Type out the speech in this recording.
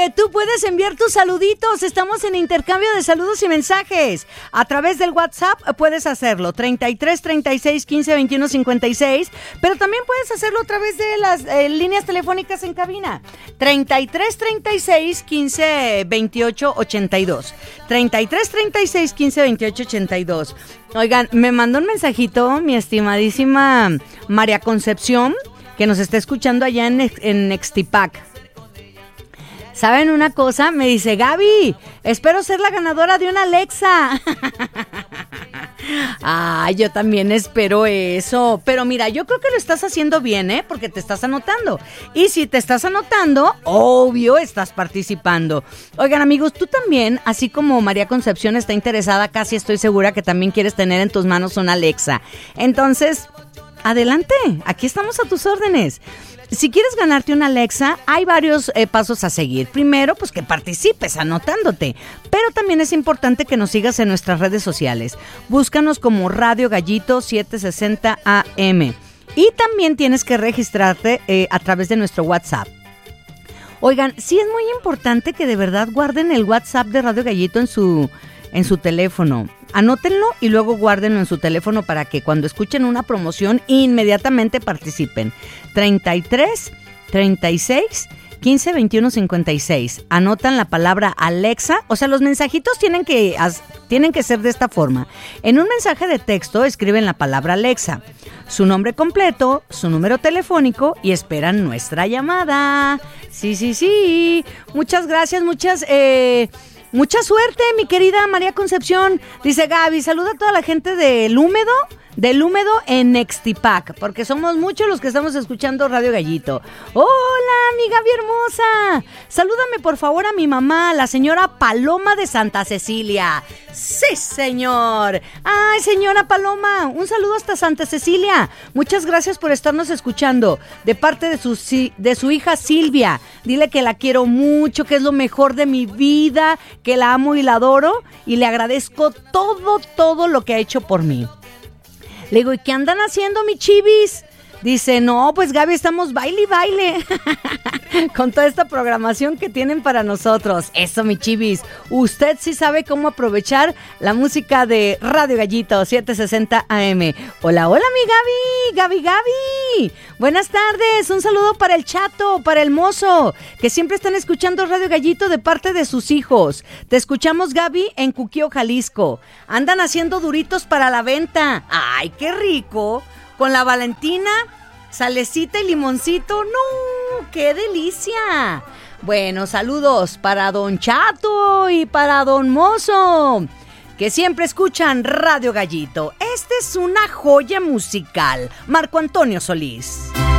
tú puedes enviar tus saluditos. Estamos en intercambio de saludos y mensajes. A través del WhatsApp puedes hacerlo, 33 36 15 21 56. Pero también puedes hacerlo a través de las líneas telefónicas en cabina. 33 36 15 28 82. 33 36 15 28 82. Oigan, me mandó un mensajito mi estimadísima María Concepción, que nos está escuchando allá en Nextipac. ¿Saben una cosa? Me dice, Gaby, espero ser la ganadora de una Alexa. Ay, yo también espero eso. Pero mira, yo creo que lo estás haciendo bien, ¿eh? Porque te estás anotando. Y si te estás anotando, obvio, estás participando. Oigan, amigos, tú también, así como María Concepción está interesada, casi estoy segura que también quieres tener en tus manos una Alexa. Entonces, adelante, aquí estamos a tus órdenes. Si quieres ganarte una Alexa, hay varios pasos a seguir. Primero, pues que participes anotándote. Pero también es importante que nos sigas en nuestras redes sociales. Búscanos como Radio Gallito 760 AM. Y también tienes que registrarte a través de nuestro WhatsApp. Oigan, sí es muy importante que de verdad guarden el WhatsApp de Radio Gallito en su teléfono. Anótenlo y luego guárdenlo en su teléfono para que cuando escuchen una promoción inmediatamente participen. 33 36 15 21 56. Anotan la palabra Alexa, o sea, los mensajitos tienen que ser de esta forma. En un mensaje de texto escriben la palabra Alexa, su nombre completo, su número telefónico y esperan nuestra llamada. Sí. Muchas gracias, mucha suerte, mi querida María Concepción. Dice Gaby, saluda a toda la gente del Húmedo en Nextipac, porque somos muchos los que estamos escuchando Radio Gallito. Hola, mi Gaby hermosa. Salúdame por favor a mi mamá, la señora Paloma de Santa Cecilia. Sí, señor. Ay, señora Paloma, un saludo hasta Santa Cecilia. Muchas gracias por estarnos escuchando. De parte de su hija Silvia. Dile que la quiero mucho, que es lo mejor de mi vida, que la amo y la adoro y le agradezco todo lo que ha hecho por mí. Le digo, ¿y qué andan haciendo, mi chivis? Dice, no, pues Gaby, estamos baile y baile con toda esta programación que tienen para nosotros. Eso, mi chivis. Usted sí sabe cómo aprovechar la música de Radio Gallito 760 AM. Hola, mi Gaby. Buenas tardes. Un saludo para el Chato, para el Mozo, que siempre están escuchando Radio Gallito de parte de sus hijos. Te escuchamos, Gaby, en Cuquío, Jalisco. Andan haciendo duritos para la venta. ¡Ay, qué rico! Con la Valentina, salecita y limoncito. ¡No! ¡Qué delicia! Bueno, saludos para don Chato y para don Mozo, que siempre escuchan Radio Gallito. Esta es una joya musical. Marco Antonio Solís.